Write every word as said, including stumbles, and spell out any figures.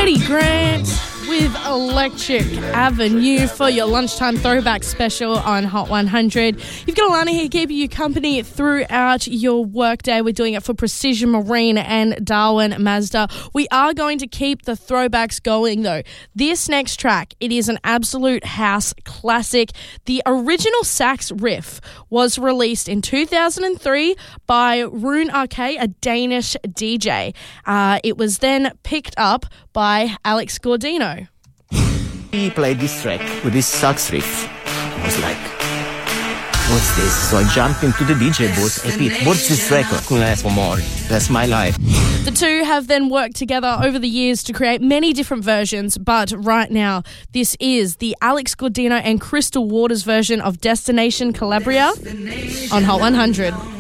Eddie Grant with Electric Avenue for your lunchtime throwback special on Hot one hundred. You've got Alana here keeping you company throughout your workday. We're doing it for Precision Marine and Darwin Mazda. We are going to keep the throwbacks going though. This next track, it is an absolute house classic. The original sax riff was released in two thousand three by Rune Arke, a Danish D J. Uh, it was then picked up by Alex Gaudino. He played this track with this sax riff. I was like, what's this? So I jumped into the D J booth. Hey Pete, what's this record? Couldn't ask for more. That's my life. The two have then worked together over the years to create many different versions, but right now, this is the Alex Gaudino and Crystal Waters version of Destination Calabria on Hot one hundred.